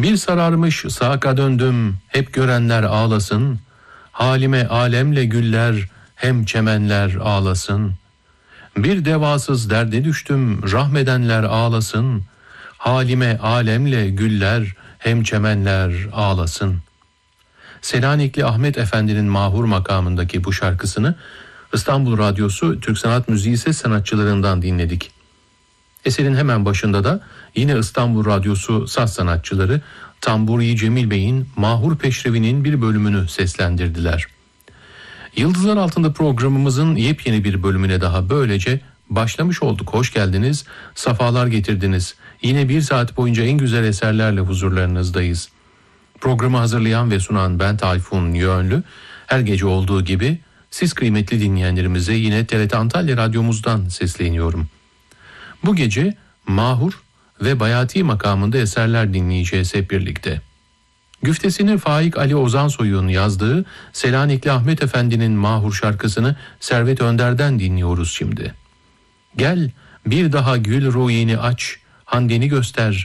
Bir sararmış sağa döndüm, hep görenler ağlasın. Halime alemle güller, hem çemenler ağlasın. Bir devasız derde düştüm, rahmedenler ağlasın. Halime alemle güller, hem çemenler ağlasın. Selanikli Ahmet Efendi'nin Mahur makamındaki bu şarkısını İstanbul Radyosu Türk Sanat Müziği ses sanatçılarından dinledik. Eserin hemen başında da yine İstanbul Radyosu saz sanatçıları Tamburi Cemil Bey'in Mahur Peşrevi'nin bir bölümünü seslendirdiler. Yıldızlar Altında programımızın yepyeni bir bölümüne daha böylece başlamış olduk. Hoş geldiniz, safalar getirdiniz. Yine bir saat boyunca en güzel eserlerle huzurlarınızdayız. Programı hazırlayan ve sunan ben Tayfun Yönlü. Her gece olduğu gibi siz kıymetli dinleyenlerimize yine TRT Antalya Radyomuzdan sesleniyorum. Bu gece Mahur ve Bayati makamında eserler dinleyeceğiz hep birlikte. Güftesini Faik Ali Ozansoy'un yazdığı Selanikli Ahmet Efendi'nin Mahur şarkısını Servet Önder'den dinliyoruz şimdi. Gel bir daha gül ruhini aç, handeni göster,